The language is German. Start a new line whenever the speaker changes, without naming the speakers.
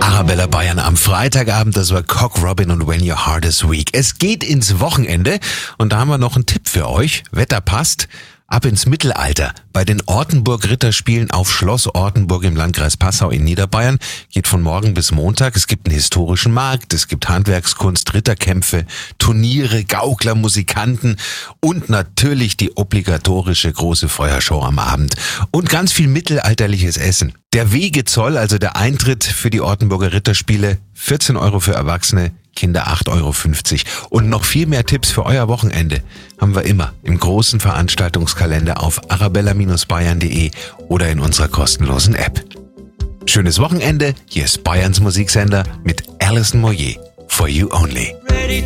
Arabella Bayern am Freitagabend, das war Cock Robin und When Your Heart is Weak. Es geht ins Wochenende und da haben wir noch einen Tipp für euch. Wetter passt. Ab ins Mittelalter. Bei den Ortenburg-Ritterspielen auf Schloss Ortenburg im Landkreis Passau in Niederbayern geht von morgen bis Montag. Es gibt einen historischen Markt, es gibt Handwerkskunst, Ritterkämpfe, Turniere, Gaukler, Musikanten und natürlich die obligatorische große Feuershow am Abend. Und ganz viel mittelalterliches Essen. Der Wegezoll, also der Eintritt für die Ortenburger Ritterspiele, 14 € für Erwachsene, Kinder 8,50 €. Und noch viel mehr Tipps für euer Wochenende haben wir immer im großen Veranstaltungskalender auf arabella-bayern.de oder in unserer kostenlosen App. Schönes Wochenende, hier ist Bayerns Musiksender mit Alison Moyet. For You Only.